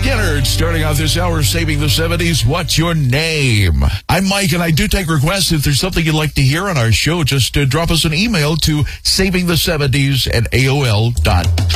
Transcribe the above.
Skinner starting out this hour, Saving the 70s. What's your name? I'm Mike, and I do take requests. If there's something you'd like to hear on our show, just drop us an email to savingthe70s@aol.com.